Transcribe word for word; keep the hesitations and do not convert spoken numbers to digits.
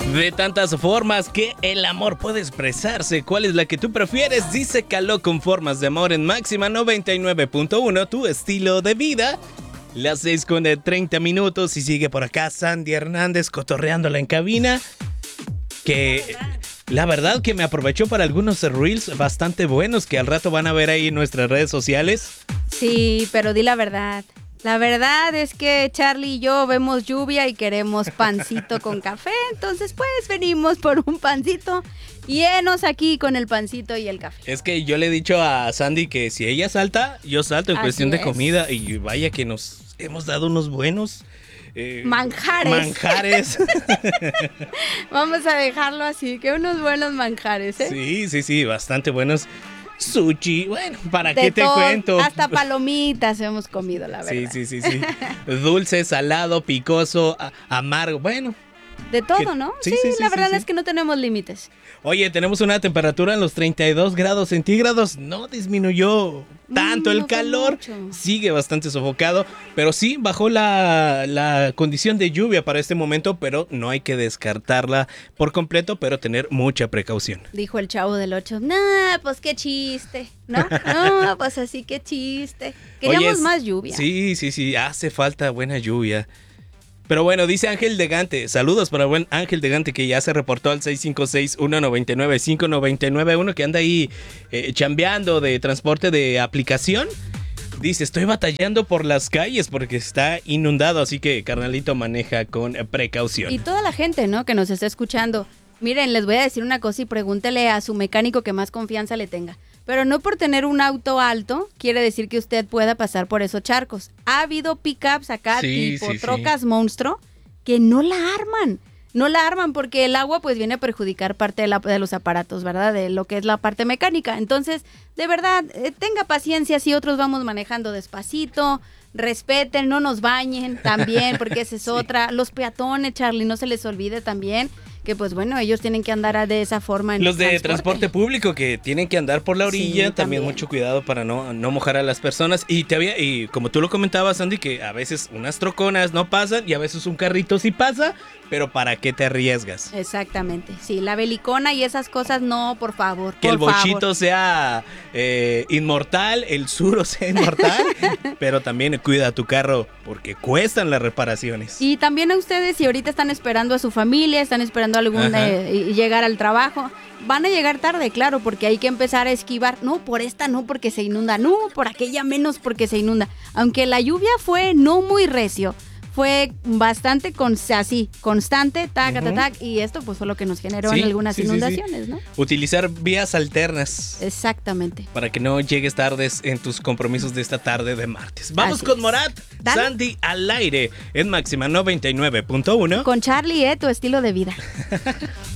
De tantas formas que el amor puede expresarse, ¿cuál es la que tú prefieres? Dice Caló con formas de amor en Máxima noventa y nueve punto uno, tu estilo de vida. Las seis con treinta minutos y sigue por acá Sandy Hernández cotorreándola en cabina. Que la verdad que me aprovechó para algunos reels bastante buenos que al rato van a ver ahí en nuestras redes sociales. Sí, pero di la verdad. La verdad es que Charlie y yo vemos lluvia y queremos pancito con café, entonces pues venimos por un pancito y enos aquí con el pancito y el café. Es que yo le he dicho a Sandy que si ella salta, yo salto en Así cuestión de es. comida y vaya que nos hemos dado unos buenos eh, manjares. Manjares. Vamos a dejarlo así, que unos buenos manjares, ¿eh? Sí, sí, sí, bastante buenos. Sushi, bueno, ¿para De qué te todo, cuento? hasta palomitas hemos comido, la verdad. Sí, sí, sí, sí. Dulce, salado, picoso, a- amargo, bueno. De todo, ¿Qué? ¿no? Sí, Sí, sí, sí, la sí, verdad sí. es que no tenemos límites. Oye, tenemos una temperatura en los treinta y dos grados centígrados. No disminuyó tanto Mm, el no fue calor. mucho. Sigue bastante sofocado. Pero sí bajó la, la condición de lluvia para este momento. Pero no hay que descartarla por completo. Pero tener mucha precaución. Dijo el Chavo del Ocho. Nah, pues qué chiste, ¿no? No, pues así qué chiste. Queríamos Oye, más lluvia. Sí, sí, sí. Hace falta buena lluvia. Pero bueno, dice Ángel de Gante. Saludos para el buen Ángel de Gante que ya se reportó al seis cinco seis, uno nueve nueve, cinco nueve nueve uno que anda ahí eh, chambeando de transporte de aplicación. Dice, estoy batallando por las calles porque está inundado, así que carnalito maneja con eh, precaución. Y toda la gente, ¿no? Que nos está escuchando. Miren, les voy a decir una cosa y pregúntele a su mecánico que más confianza le tenga. Pero no por tener un auto alto quiere decir que usted pueda pasar por esos charcos. Ha habido pickups acá Sí, tipo sí, sí. trocas monstruo que no la arman. No la arman porque el agua pues viene a perjudicar parte de, la- de los aparatos, ¿verdad? De lo que es la parte mecánica. Entonces, de verdad, eh, tenga paciencia si otros vamos manejando despacito. Respeten, no nos bañen también, porque esa es Sí. otra. Los peatones, Charlie, no se les olvide también que pues bueno, ellos tienen que andar de esa forma en Los de transporte. transporte público que tienen que andar por la orilla, Sí, también, también. mucho cuidado para no, no mojar a las personas. Y te había, y como tú lo comentabas, Andy, que a veces unas troconas no pasan y a veces un carrito sí pasa, pero ¿para qué te arriesgas? Exactamente, sí, la belicona y esas cosas no, por favor. Que el por bochito favor. sea eh, inmortal, el suro sea inmortal, pero también cuida tu carro porque cuestan las reparaciones. Y también a ustedes, si ahorita están esperando a su familia, están esperando algún Ajá. eh, y llegar al trabajo, van a llegar tarde, claro, porque hay que empezar a esquivar. No, por esta no, porque se inunda. No, por aquella menos, porque se inunda. Aunque la lluvia fue no muy recio, fue bastante con, así, constante, tac, Ujú. tac, tac, y esto pues fue lo que nos generó Sí, en algunas sí, sí, sí. inundaciones, ¿no? Utilizar vías alternas Exactamente. para que no llegues tardes en tus compromisos de esta tarde de martes. Vamos Así con es. Morat, Dale. Sandy al aire en Máxima noventa y nueve punto uno. Con Charlie, ¿eh? Tu estilo de vida.